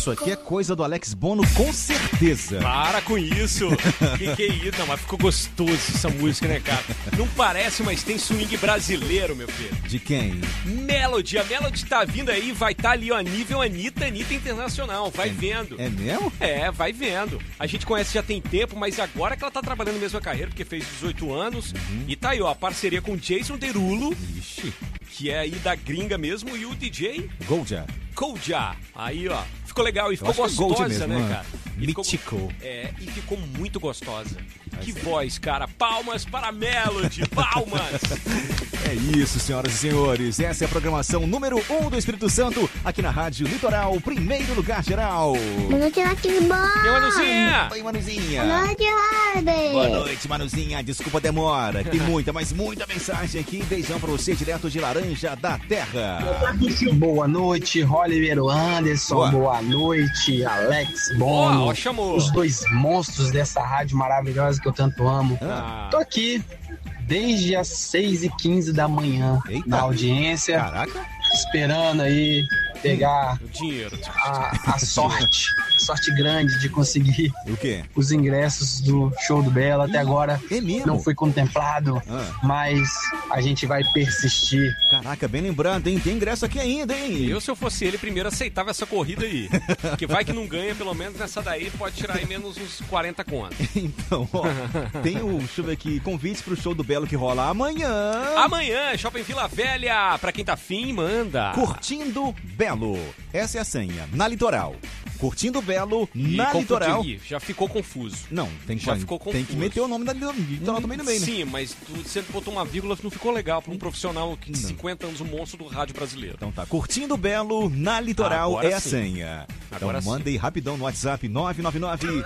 Isso aqui é coisa do Alex Bono, com certeza. Para com isso. Que é isso? Não, mas ficou gostoso essa música, né, cara? Não parece, mas tem swing brasileiro, meu filho. De quem? Melody. A Melody tá vindo aí, vai estar ali, ó, nível Anitta Internacional. Vai vendo. É mesmo? É, vai vendo. A gente conhece já tem tempo, mas agora que ela tá trabalhando mesmo a carreira, porque fez 18 anos. E tá aí, ó, a parceria com Jason Derulo. Ixi. Que é aí da gringa mesmo, e o DJ Golja. Aí, ó, ficou legal e ficou gostosa, mesmo, né, cara? Mítico. E ficou muito gostosa. Que voz, cara. Palmas para a Melody, palmas! É isso, senhoras e senhores. Essa é a programação número 1 do Espírito Santo, aqui na Rádio Litoral, primeiro lugar geral. Boa noite, Alex Bono. E a Manuzinha? Oi, Manuzinha. Boa noite, Harvey. Boa noite, Manuzinha. Desculpa a demora. Tem muita, mas muita mensagem aqui. Beijão pra você, direto de Laranja da Terra. Boa noite, Oliver Anderson. Boa noite, Alex Bono. Ó, chamou. Os dois monstros dessa rádio maravilhosa que eu tanto amo. Tô aqui desde as 6h15 da manhã. Eita. Na audiência. Caraca. Esperando aí pegar O dinheiro. a sorte grande de conseguir O quê? os ingressos do show do Belo. Até agora É mesmo? não foi contemplado, mas a gente vai persistir. Caraca, bem lembrado, hein? Tem ingresso aqui ainda, hein? Eu, se eu fosse ele, primeiro aceitava essa corrida aí. Que vai que não ganha, pelo menos nessa daí, pode tirar aí menos uns 40 contos. Então, ó, tem o, deixa eu ver aqui, convites pro show do Belo que rola amanhã. Amanhã, Shopping Vila Velha. Pra quem tá afim, manda. Curtindo Belo. Essa é a senha, na Litoral. Curtindo Belo, E na Litoral. já ficou confuso. Não, tem que, Já ficou tem que confuso. meter o nome da Litoral também no meio, né? Sim, mas você botou uma vírgula que não ficou legal pra um profissional que de 50 anos, um monstro do rádio brasileiro. Então tá, Curtindo Belo, na Litoral. Agora é a sim. senha. Agora Então manda aí rapidão no WhatsApp, 999...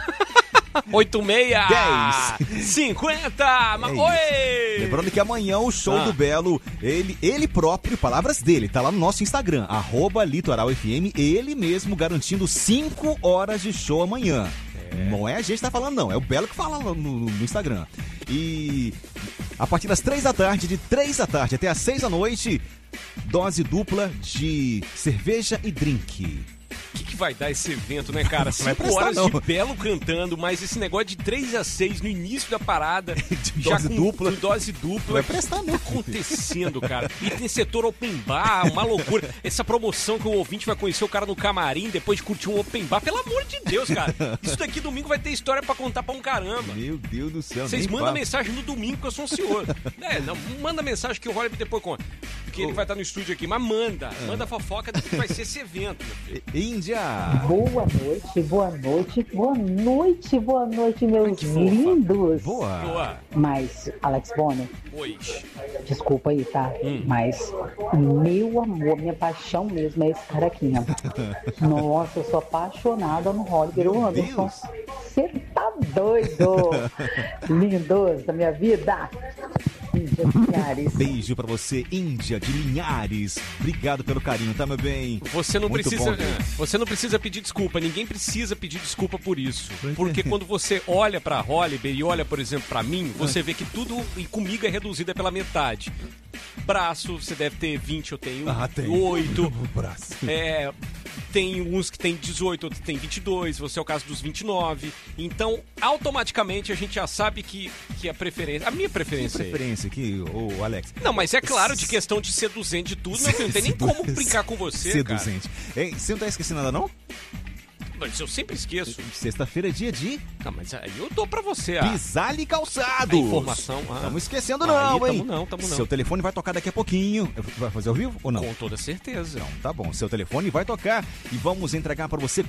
86 50. É isso. Oi! Lembrando que amanhã o show do Belo, ele próprio, palavras dele, tá lá no nosso Instagram, @LitoralFM, ele mesmo garantindo 5 horas de show amanhã. Não é a gente que tá falando, não, é o Belo que fala no Instagram. E a partir das 3 da tarde, de 3 da tarde até as 6 da noite, dose dupla de cerveja e drink. O que vai dar esse evento, né, cara? Não vai 5 prestar, horas não. de Belo cantando, mas esse negócio de 3 a 6 no início da parada. De já dose com dupla. Dose dupla. Não vai prestar, não. O que tá acontecendo, cara? E tem setor open bar, uma loucura. Essa promoção que o ouvinte vai conhecer o cara no camarim depois de curtir um open bar. Pelo amor de Deus, cara. Isso daqui domingo vai ter história pra contar pra um caramba. Meu Deus do céu. Vocês nem mandam fala. mensagem no domingo que eu sou ansioso. Não, manda mensagem que o Rolly depois conta. Porque ele vai estar no estúdio aqui, mas manda. Manda a fofoca do que vai ser esse evento. Meu filho. Índia. Boa noite, boa noite, boa noite, boa noite, meus que fofa. lindos. Boa. Boa. Mas, Alex Bono, Pois. desculpa aí, tá? Mas, meu amor, minha paixão mesmo é esse cara aqui, né? Nossa, eu sou apaixonada no Oliver Anderson. Você tá doido? Lindos da minha vida. Índia Linhares. Beijo pra você, Índia de Linhares. Obrigado pelo carinho, tá, meu bem? Você não Muito precisa, bom, viu? você não precisa pedir desculpa, ninguém precisa pedir desculpa por isso. Porque quando você olha pra Holliber e olha, por exemplo, pra mim, você vê que tudo e comigo é reduzido pela metade. Braço, você deve ter 20, eu tenho 8. O braço. Tem uns que tem 18, outros que tem 22, você é o caso dos 29. Então, automaticamente a gente já sabe que a preferência, a minha preferência é Preferência aqui, ô Alex. Não, mas é claro, de questão de seduzente de tudo, meu filho, não tem nem como brincar com você, cara. Seduzente. Ei, você não tá esquecendo nada, não? Mas eu sempre esqueço. Sexta-feira é dia de Não, mas aí eu dou pra você Pisale Calçados. a informação. Estamos esquecendo Aí, não, hein? tamo não. Seu telefone vai tocar daqui a pouquinho. Vai fazer ao vivo ou não? Com toda certeza. Não, tá bom. Seu telefone vai tocar e vamos entregar pra você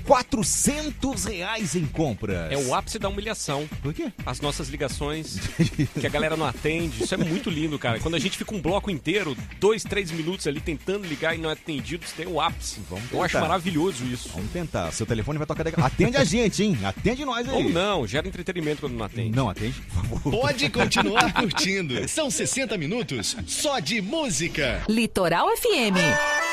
R$400 em compras. É o ápice da humilhação. Por quê? As nossas ligações, que a galera não atende. Isso é muito lindo, cara. Quando a gente fica um bloco inteiro, 2, 3 minutos ali tentando ligar e não é atendido, isso daí é o ápice. Vamos Eu acho tentar. maravilhoso isso. Vamos tentar. Seu telefone vai tocar daqui. Atende a gente, hein? Atende nós aí. Ou não, gera entretenimento quando não atende. Não atende, por favor. Pode continuar curtindo. São 60 minutos só de música. Litoral FM.